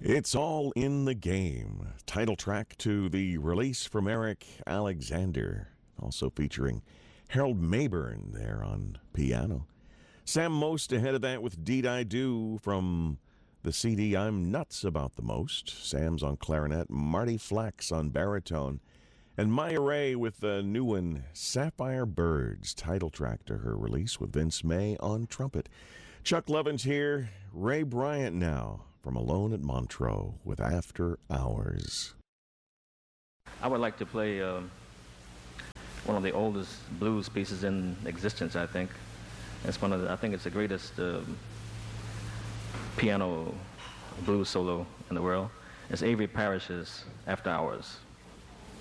It's all in the game. Title track to the release from Eric Alexander, also featuring Harold Mayburn there on piano. Sam Most ahead of that with Deed I Do from the CD I'm Nuts About the Most. Sam's on clarinet, Marty Flax on baritone, and Maya Ray with the new one, Sapphire Birds, title track to her release with Vince May on trumpet. Chuck Levin's here, Ray Bryant now from Alone at Montreux with After Hours. I would like to play one of the oldest blues pieces in existence, I think. I think it's the greatest piano blues solo in the world. It's Avery Parrish's After Hours.